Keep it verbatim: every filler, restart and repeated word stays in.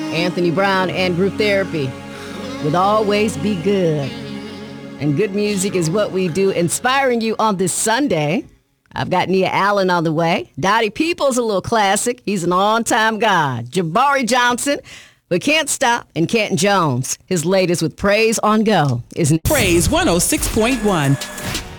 Anthony Brown and Group Therapy with Always Be Good. And good music is what we do, inspiring you on this Sunday. I've got Nia Allen on the way. Dottie Peoples, a little classic. He's an on-time god. Jabari Johnson, but Can't Stop, and Canton Jones. His latest with Praise on Go. Isn't Praise one oh six point one.